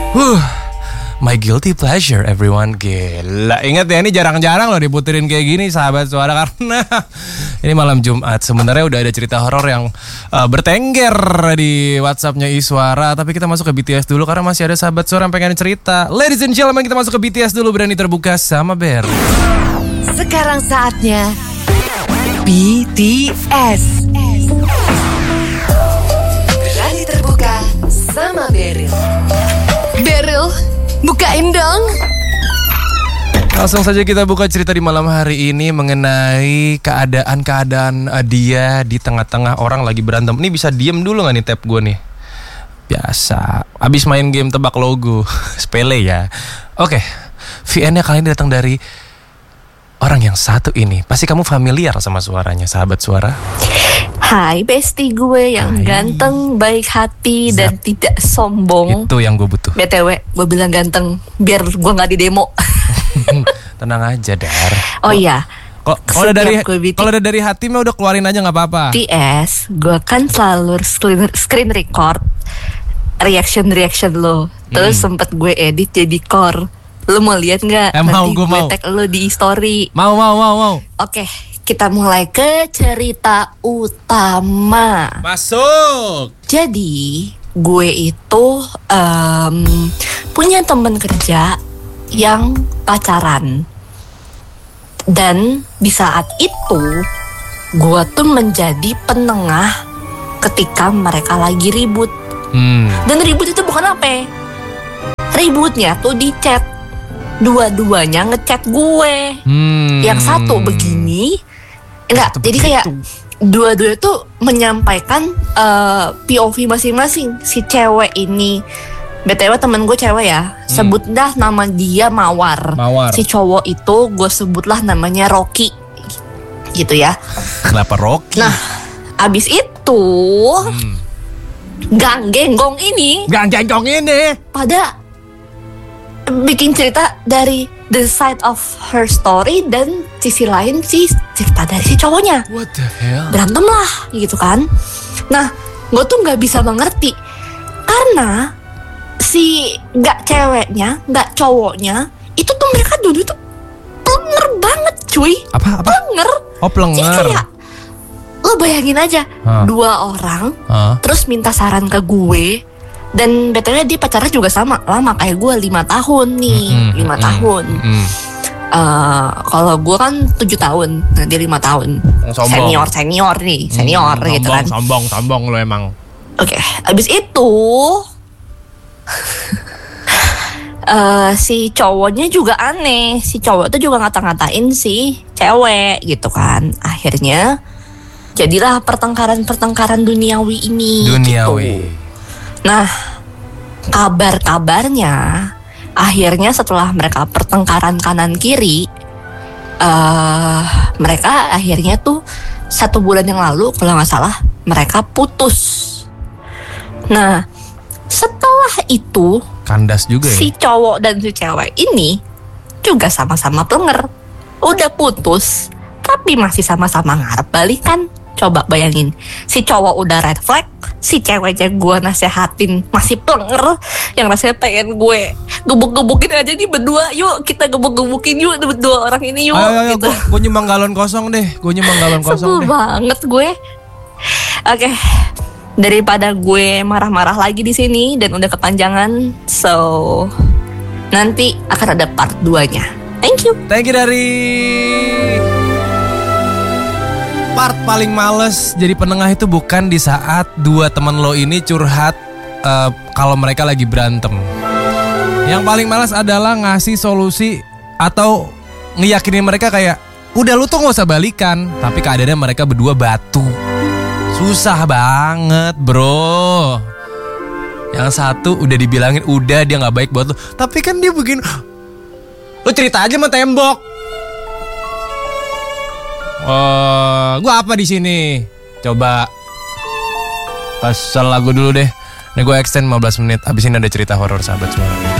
My guilty pleasure everyone. Gila, ingat ya, ini jarang-jarang loh diputerin kayak gini sahabat suara, karena ini malam Jumat. Sebenarnya udah ada cerita horor yang bertengger di WhatsAppnya Iswara, tapi kita masuk ke BTS dulu karena masih ada sahabat suara yang pengen cerita. Ladies and gentlemen, kita masuk ke BTS dulu. Berani terbuka sama Ber. Sekarang saatnya BTS. Berani terbuka sama Beryl. Beryl, bukain dong. Langsung saja kita buka cerita di malam hari ini mengenai keadaan dia di tengah-tengah orang lagi berantem. Ini bisa diem dulu gak nih tab gue nih? Biasa, abis main game tebak logo. Sepele ya. Oke, VN-nya kali ini datang dari orang yang satu ini. Pasti kamu familiar sama suaranya, sahabat suara. Hai bestie gue yang ganteng, baik hati, dan tidak sombong. Itu yang gue butuh. BTW, gue bilang ganteng biar gue gak di demo. Tenang aja, Dar. Oh iya, Kalau udah dari hati mah udah keluarin aja gak apa-apa. TS, gue kan selalu screen record reaction lo. Terus sempet gue edit jadi core. Lo mau lihat gak? Nanti gue mau tag lo di story. Mau. Oke, kita mulai ke cerita utama. Masuk. Jadi gue itu punya temen kerja yang pacaran. Dan di saat itu gue tuh menjadi penengah ketika mereka lagi ribut. Dan ribut itu bukan apa? Ributnya tuh di chat. Dua-duanya ngechat gue. Yang satu begini, enggak, jadi kayak dua-dua tuh menyampaikan POV masing-masing. Si cewek ini, BTW temen gue cewek ya, sebut dah nama dia Mawar. Si cowok itu gue sebutlah namanya Rocky, gitu ya. Kenapa Rocky? Nah, abis itu Gang Genggong ini pada bikin cerita dari the side of her story, dan sisi lain sih cerita dari si cowoknya. What the hell? Berantem lah gitu kan. Nah, gue tuh gak bisa mengerti karena si gak ceweknya, gak cowoknya itu tuh mereka dulu tuh plenger banget cuy. Apa? Plenger. Oh, plenger. Jadi kayak lo bayangin aja, dua orang terus minta saran ke gue. Dan BTW dia pacarnya juga sama lama kayak gue, 5 tahun nih. 5 tahun. Kalau gue kan 7 tahun, nah dia 5 tahun. Senior nih, senior gitu kan. Sombong lo emang. Oke, abis itu si cowoknya juga aneh. Si cowok tuh juga ngata-ngatain si cewek gitu kan. Akhirnya jadilah pertengkaran duniawi ini. Gitu. Nah, kabarnya akhirnya setelah mereka pertengkaran kanan kiri, mereka akhirnya tuh 1 bulan yang lalu kalau nggak salah mereka putus. Nah, setelah itu kandas juga ya? Si cowok dan si cewek ini juga sama-sama plenger. Udah putus tapi masih sama-sama ngarep balikan. Coba bayangin, si cowok udah red flag, si ceweknya gue nasehatin masih plenger, yang rasanya pengen gue gebuk-gebukin aja nih berdua. Yuk kita gebuk-gebukin yuk berdua orang ini yuk. Ayo, gitu. Gue nyumbang galon kosong deh. Sebel banget gue. Oke, daripada gue marah-marah lagi di sini dan udah kepanjangan, so nanti akan ada part 2-nya. Thank you dari part paling males jadi penengah itu bukan di saat dua teman lo ini curhat kalau mereka lagi berantem. Yang paling males adalah ngasih solusi atau ngeyakinin mereka kayak udah lu tuh gak usah balikan, tapi keadaannya mereka berdua batu. Susah banget bro. Yang satu udah dibilangin udah dia gak baik buat lo, tapi kan dia begini. Lu cerita aja sama tembok. Gua apa di sini? Coba pasal lagu dulu deh. Nih gue extend 15 menit. Abis ini ada cerita horor sahabat semua.